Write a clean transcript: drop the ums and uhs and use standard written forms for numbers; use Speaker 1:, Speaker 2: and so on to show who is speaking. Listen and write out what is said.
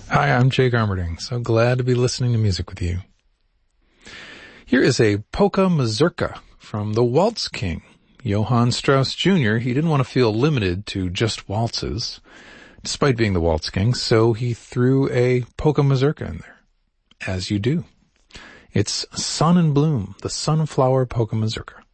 Speaker 1: Hi, I'm Jake Armerding. So glad to be listening to music with you. Here is a polka mazurka from the Waltz King, Johann Strauss Jr. He didn't want to feel limited to just waltzes, despite being the Waltz King, so he threw a polka mazurka in there, as you do. It's Sun and Bloom, the Sunflower Polka Mazurka.